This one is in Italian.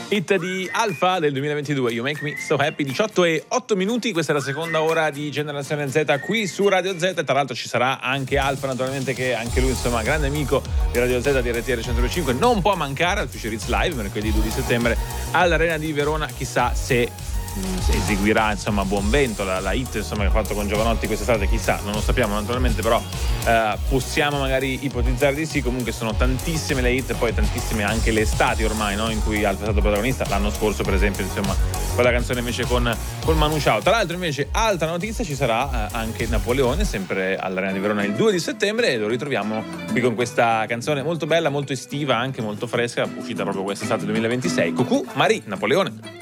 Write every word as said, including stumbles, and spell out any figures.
Hit di Alpha del duemilaventidue, You Make Me So Happy, diciotto e otto minuti, questa è la seconda ora di Generazione Z qui su Radio Z. Tra l'altro ci sarà anche Alpha, naturalmente, che anche lui, insomma, grande amico di Radio Z, di R T R centodue e cinque, non può mancare al Future Hits Live mercoledì due di settembre all'Arena di Verona. Chissà se se eseguirà, insomma, a buon vento la, la hit, insomma, che ha fatto con Giovanotti quest'estate, chissà, non lo sappiamo naturalmente, però eh, possiamo magari ipotizzare di sì. Comunque sono tantissime le hit e poi tantissime anche le estati ormai, no? In cui Alfa è stato protagonista. L'anno scorso, per esempio, insomma, quella canzone invece con, con Manu Chao. Tra l'altro, invece, altra notizia, ci sarà eh, anche Napoleone sempre all'Arena di Verona il due di settembre, e lo ritroviamo qui con questa canzone molto bella, molto estiva, anche molto fresca, uscita proprio quest'estate duemilaventisei. Cucù Marie, Napoleone.